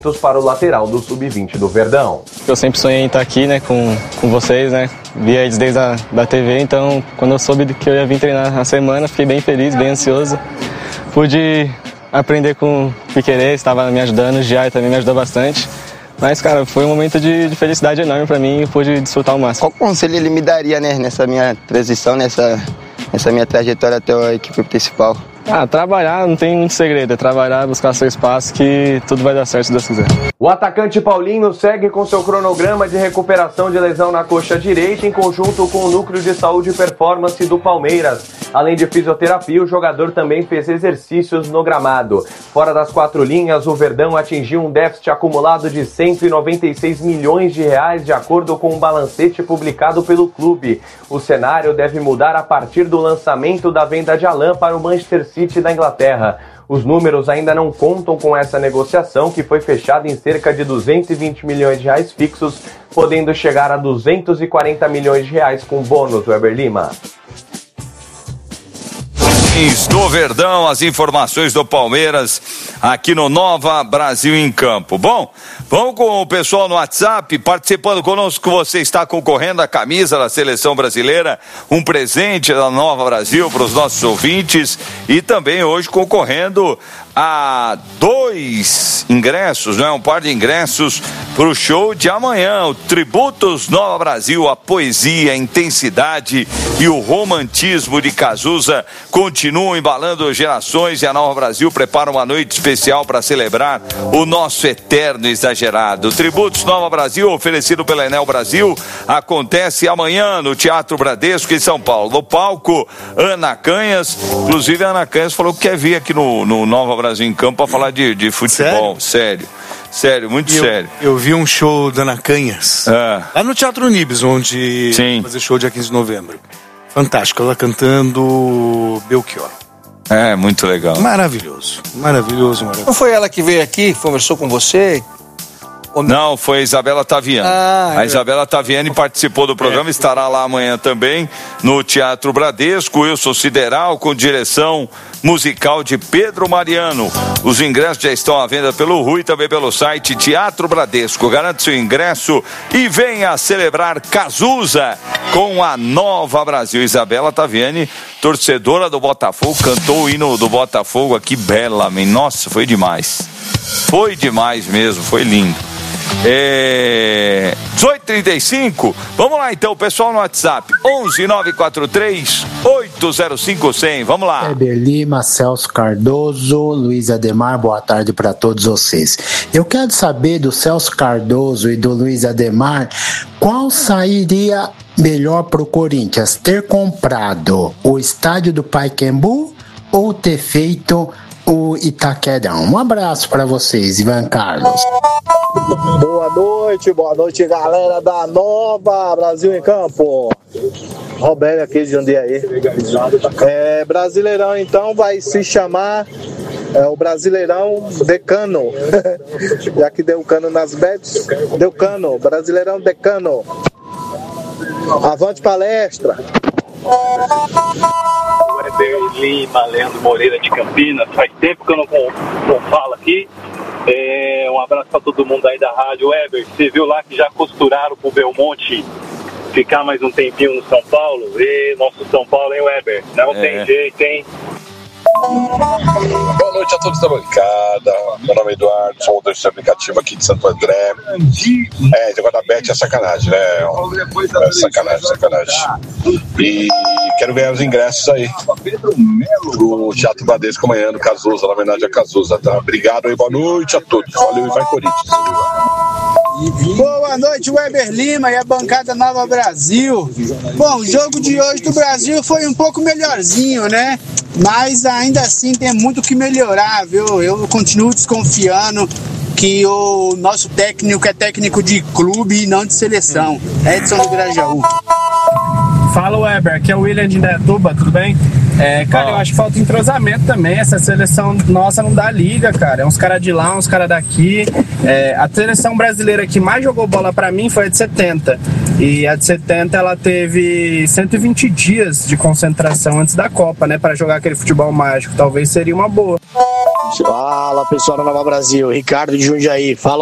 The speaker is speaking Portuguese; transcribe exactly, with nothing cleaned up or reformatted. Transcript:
para o lateral do sub vinte do Verdão. Eu sempre sonhei em estar aqui, né, com, com vocês, né, vi eles desde a da T V, então quando eu soube que eu ia vir treinar na semana, fiquei bem feliz, bem ansioso. Pude aprender com o Piquerez, estava me ajudando, o Giai também me ajudou bastante. Mas, cara, foi um momento de, de felicidade enorme para mim e pude desfrutar o máximo. Qual conselho ele me daria, né, nessa minha transição, nessa, nessa minha trajetória até a equipe principal? Ah, trabalhar não tem muito segredo, é trabalhar, buscar seu espaço que tudo vai dar certo se Deus quiser. O atacante Paulinho segue com seu cronograma de recuperação de lesão na coxa direita em conjunto com o Núcleo de Saúde e Performance do Palmeiras. Além de fisioterapia, o jogador também fez exercícios no gramado. Fora das quatro linhas, o Verdão atingiu um déficit acumulado de cento e noventa e seis milhões de reais, de acordo com um balancete publicado pelo clube. O cenário deve mudar a partir do lançamento da venda de Alan para o Manchester City da Inglaterra. Os números ainda não contam com essa negociação, que foi fechada em cerca de duzentos e vinte milhões de reais fixos, podendo chegar a duzentos e quarenta milhões de reais com bônus, Weber Lima. Do Verdão, as informações do Palmeiras aqui no Nova Brasil em Campo. Bom, vamos com o pessoal no WhatsApp participando conosco. Você está concorrendo à camisa da Seleção Brasileira, um presente da Nova Brasil para os nossos ouvintes, e também hoje concorrendo a dois ingressos, não é? Um par de ingressos para o show de amanhã, o Tributos Nova Brasil. A poesia, a intensidade e o romantismo de Cazuza continuam embalando gerações, e a Nova Brasil prepara uma noite especial para celebrar o nosso eterno exagerado. O Tributos Nova Brasil, oferecido pela Enel Brasil, acontece amanhã no Teatro Bradesco em São Paulo. No palco, Ana Canhas. Inclusive, a Ana Canhas falou que quer vir aqui no, no Nova Brasil em Campo para falar de, de futebol. Sério? Sério, sério muito eu, sério. Eu vi um show da Ana Canhas, é. lá no Teatro Nibs, onde Sim. fazer show dia quinze de novembro. Fantástico, ela cantando Belchior. É, muito legal. Maravilhoso, maravilhoso, maravilhoso. Não foi ela que veio aqui, conversou com você? Não, foi a Isabela Taviani. Ah, a Isabela Taviani participou do programa, é. estará lá amanhã também no Teatro Bradesco. Wilson Sideral, com direção musical de Pedro Mariano. Os ingressos já estão à venda pelo Rui, também pelo site Teatro Bradesco. Garante seu ingresso e venha celebrar Cazuza com a Nova Brasil. Isabela Taviani, torcedora do Botafogo, cantou o hino do Botafogo aqui belamente. Nossa, foi demais. Foi demais mesmo, foi lindo. É... dezoito e trinta e cinco, vamos lá então, pessoal no WhatsApp onze nove quatro três oito zero cinco zero zero, vamos lá. Weber Lima, Celso Cardoso, Luiz Ademar, boa tarde para todos vocês. Eu quero saber do Celso Cardoso e do Luiz Ademar, qual sairia melhor para o Corinthians, ter comprado o estádio do Pacaembu ou ter feito o Itaquerão? Um abraço para vocês, Ivan Carlos. Boa noite, boa noite, galera da Nova Brasil em Campo. Roberto aqui de Jundiaí. É, Brasileirão então vai se chamar é, o Brasileirão Decano. Já que deu cano nas bets, deu cano. Brasileirão Decano. Avante palestra. Weber Lima, Leandro Moreira de Campinas. Faz tempo que eu não, não falo aqui. É, um abraço para todo mundo aí da rádio. Weber, você viu lá que já costuraram pro Belmonte ficar mais um tempinho no São Paulo? E nosso São Paulo, hein, Weber? Não é. tem jeito, hein? Boa noite a todos da bancada. Meu nome é Eduardo, sou motorista aplicativo aqui de Santo André. É, esse negócio da Bet é sacanagem, né? É sacanagem, sacanagem. E quero ganhar os ingressos aí pro Teatro Bradesco amanhã, no Cazuza, na homenagem a Cazuza, tá? Obrigado aí, boa noite a todos. Valeu e vai Corinthians. Boa noite, Weber Lima e a bancada Nova Brasil. Bom, o jogo de hoje do Brasil foi um pouco melhorzinho, né? Mas ainda assim tem muito que melhorar, viu? Eu continuo desconfiando que o nosso técnico é técnico de clube e não de seleção. Edson do Grajaú. Fala, Weber, aqui é o William de Indaiatuba, tudo bem? É, cara, eu acho que falta entrosamento também. Essa seleção nossa não dá liga, cara. É uns caras de lá, uns caras daqui. É, a seleção brasileira que mais jogou bola pra mim foi a de setenta. E a de setenta, ela teve cento e vinte dias de concentração antes da Copa, né? Pra jogar aquele futebol mágico. Talvez seria uma boa. Fala, pessoal da Nova Brasil. Ricardo de Jundiaí. Fala.